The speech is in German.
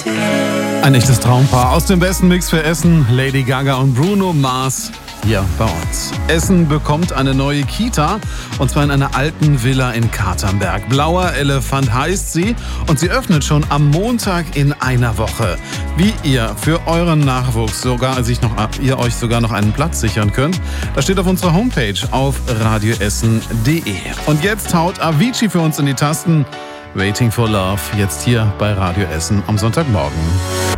Ein echtes Traumpaar aus dem besten Mix für Essen, Lady Gaga und Bruno Mars hier bei uns. Essen bekommt eine neue Kita und zwar in einer alten Villa in Katernberg. Blauer Elefant heißt sie und sie öffnet schon am Montag in einer Woche. Wie ihr für euren Nachwuchs ihr euch sogar noch einen Platz sichern könnt, das steht auf unserer Homepage auf radioessen.de. Und jetzt haut Avicii für uns in die Tasten. Waiting for Love, jetzt hier bei Radio Essen am Sonntagmorgen.